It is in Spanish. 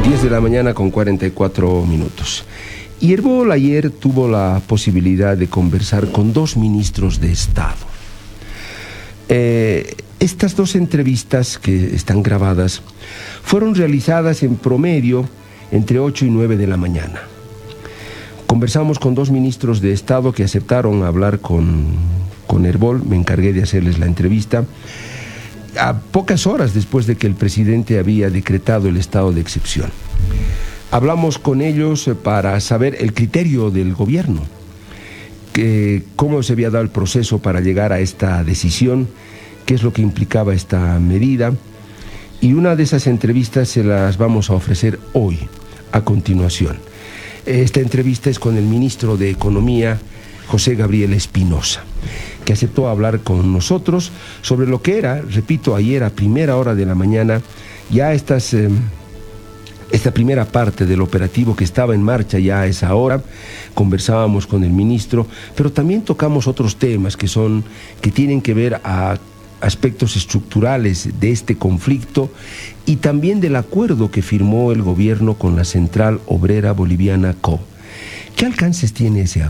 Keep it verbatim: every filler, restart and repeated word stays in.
diez de la mañana con cuarenta y cuatro minutos. Y Herbol ayer tuvo la posibilidad de conversar con dos ministros de Estado. Eh, estas dos entrevistas, que están grabadas, fueron realizadas en promedio entre ocho y nueve de la mañana. Conversamos con dos ministros de Estado que aceptaron hablar con, con Herbol. Me encargué de hacerles la entrevista a pocas horas después de que el presidente había decretado el estado de excepción. Hablamos con ellos para saber el criterio del gobierno, que, cómo se había dado el proceso para llegar a esta decisión, qué es lo que implicaba esta medida, y una de esas entrevistas se las vamos a ofrecer hoy, a continuación. Esta entrevista es con el ministro de Economía, José Gabriel Espinosa, que aceptó hablar con nosotros sobre lo que era, repito, ayer a primera hora de la mañana, ya estas, eh, esta primera parte del operativo que estaba en marcha ya a esa hora. Conversábamos con el ministro, pero también tocamos otros temas que son, que tienen que ver a aspectos estructurales de este conflicto y también del acuerdo que firmó el gobierno con la Central Obrera Boliviana C O B. ¿Qué alcances tiene ese acuerdo?